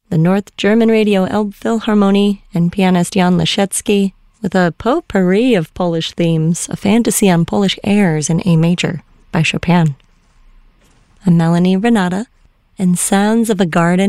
the North German Radio Elbphilharmonie and pianist Jan Leszecki, with a potpourri of Polish themes, a fantasy on Polish airs in A major by Chopin. I'm Melanie Renata, and Sounds of a Garden